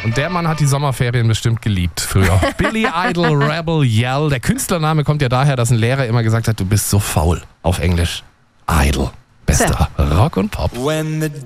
Und der Mann hat die Sommerferien bestimmt geliebt früher. Billy Idol Rebel Yell. Der Künstlername kommt ja daher, dass ein Lehrer immer gesagt hat, du bist so faul. Auf Englisch Idol. Bester Rock und Pop.